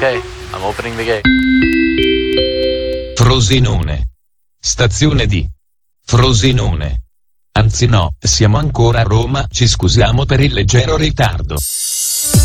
Okay, I'm opening the gate. Frosinone. Stazione di Frosinone. Anzi no, siamo ancora a Roma, ci scusiamo per il leggero ritardo.